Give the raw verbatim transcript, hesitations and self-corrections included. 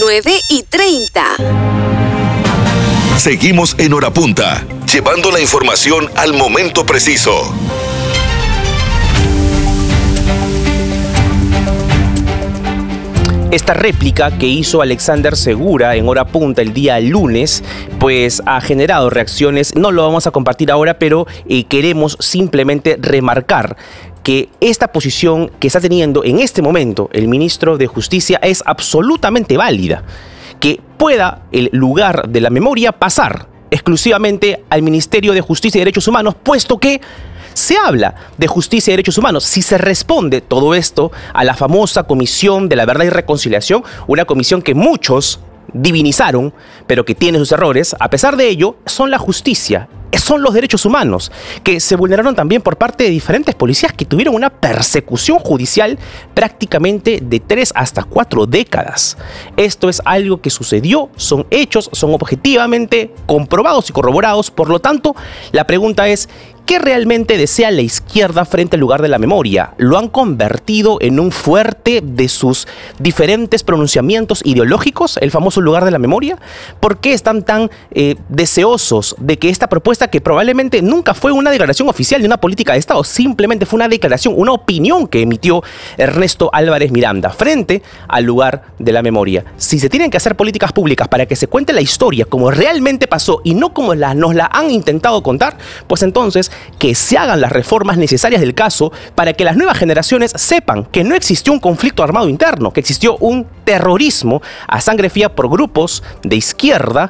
nueve y treinta. Seguimos en Hora Punta, llevando la información al momento preciso. Esta réplica que hizo Alexander Segura en Hora Punta el día lunes, pues ha generado reacciones. No lo vamos a compartir ahora, pero eh, queremos simplemente remarcar que esta posición que está teniendo en este momento el ministro de Justicia es absolutamente válida. Que pueda el lugar de la memoria pasar exclusivamente al Ministerio de Justicia y Derechos Humanos, puesto que se habla de justicia y derechos humanos. Si se responde todo esto a la famosa Comisión de la Verdad y Reconciliación, una comisión que muchos divinizaron, pero que tiene sus errores, a pesar de ello, son la justicia, son los derechos humanos, que se vulneraron también por parte de diferentes policías que tuvieron una persecución judicial prácticamente de tres hasta cuatro décadas. Esto es algo que sucedió, son hechos, son objetivamente comprobados y corroborados. Por lo tanto, la pregunta es: ¿qué realmente desea la izquierda frente al lugar de la memoria? ¿Lo han convertido en un fuerte de sus diferentes pronunciamientos ideológicos, el famoso lugar de la memoria? ¿Por qué están tan eh, deseosos de que esta propuesta, que probablemente nunca fue una declaración oficial de una política de Estado, simplemente fue una declaración, una opinión que emitió Ernesto Álvarez Miranda frente al lugar de la memoria? Si se tienen que hacer políticas públicas para que se cuente la historia como realmente pasó y no como la, nos la han intentado contar, pues entonces que se hagan las reformas necesarias del caso para que las nuevas generaciones sepan que no existió un conflicto armado interno, que existió un terrorismo a sangre fría por grupos de izquierda